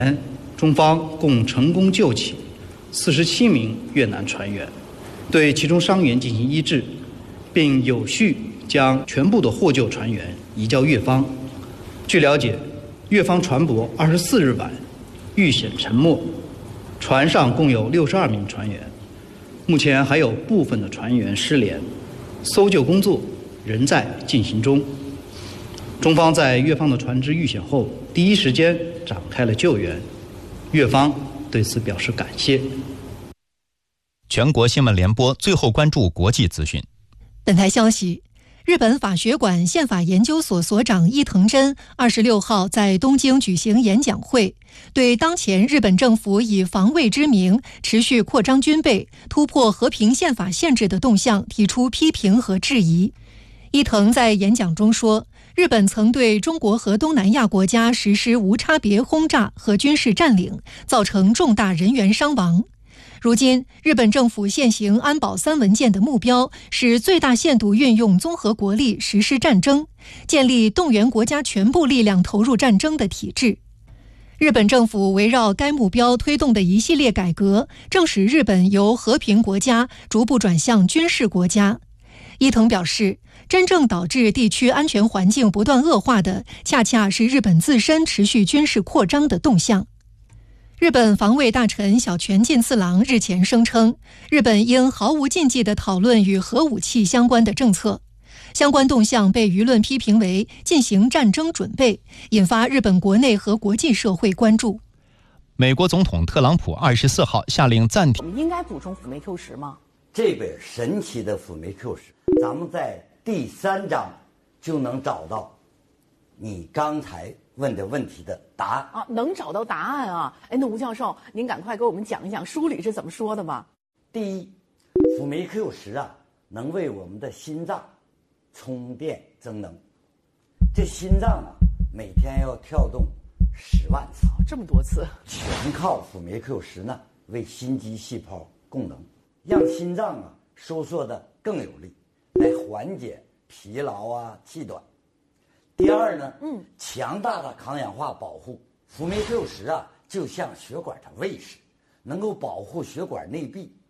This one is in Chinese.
中方共成功救起47名越南船员，对其中伤员进行医治，并有序将全部的获救船员移交越方。据了解，越方船舶24日晚遇险沉没，船上共有62名船员，目前还有部分的船员失联，搜救工作仍在进行中。中方在越方的船只遇险后，第一时间展开了救援，越方对此表示感谢。 全国新闻联播最后关注国际资讯。 本台消息，日本法学馆宪法研究所所长伊藤真26号在东京举行演讲会，对当前日本政府以防卫之名持续扩张军备、突破和平宪法限制的动向提出批评和质疑。伊藤在演讲中说，日本曾对中国和东南亚国家实施无差别轰炸和军事占领，造成重大人员伤亡。如今，日本政府现行安保3文件的目标是最大限度运用综合国力实施战争，建立动员国家全部力量投入战争的体制。日本政府围绕该目标推动的一系列改革，正使日本由和平国家逐步转向军事国家。伊藤表示，真正导致地区安全环境不断恶化的，恰恰是日本自身持续军事扩张的动向。日本防卫大臣小泉进次郎日前声称，日本应毫无禁忌地讨论与核武器相关的政策。相关动向被舆论批评为进行战争准备，引发日本国内和国际社会关注。 美国总统特朗普24号下令暂停。 我们应该补充辅酶 Q10吗？ 这本神奇的辅酶 Q10，咱们在第3章就能找到你刚才问的问题的答案啊，能找到答案啊！哎，那吴教授，您赶快给我们讲一讲书里是怎么说的吧。 第一，辅酶 Q10啊，能为我们的心脏充电增能。这心脏啊，每天要跳动10万次， 这么多次， 全靠辅酶 Q10呢为心肌细胞供能，让心脏啊收缩的更有力，来缓解疲劳啊、气短。第二呢，强大的抗氧化保护，辅酶 Q10啊，就像血管的卫士，能够保护血管内壁，